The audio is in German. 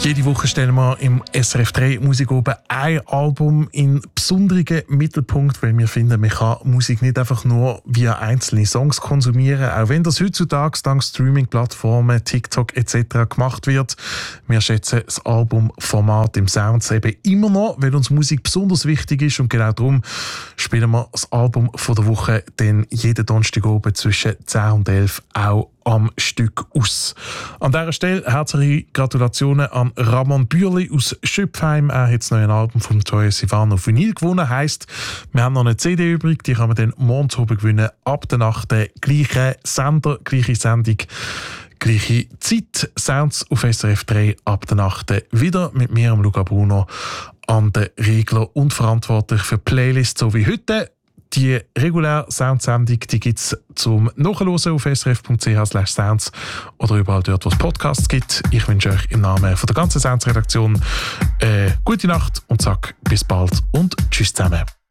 Jede Woche stellen wir im SRF 3 Musik oben ein Album in besonderen Mittelpunkt, weil wir finden, man kann Musik nicht einfach nur via einzelne Songs konsumieren, auch wenn das heutzutage dank Streaming-Plattformen, TikTok etc. gemacht wird. Wir schätzen das Albumformat im Sounds eben immer noch, weil uns Musik besonders wichtig ist, und genau darum spielen wir das Album von der Woche dann jeden Donnerstag oben zwischen 10 und 11 auch am Stück aus. An dieser Stelle herzliche Gratulationen an Ramon Bürli aus Schöpfheim. Er hat das neue Album von Troye Sivan auf Vinyl gewonnen. Heisst, wir haben noch eine CD übrig, die kann man dann morgens oben gewinnen, ab der Nacht. Gleiche Sender, gleiche Sendung, gleiche Zeit. Sounds auf SRF 3 ab der Nacht. Wieder mit mir, Luca Bruno, an den Regler und verantwortlich für Playlists, so wie heute. Die reguläre Soundsendung gibt es zum Nachhören auf srf.ch/sounds oder überall dort, wo es Podcasts gibt. Ich wünsche euch im Namen von der ganzen Sounds-Redaktion gute Nacht und sage bis bald und tschüss zusammen.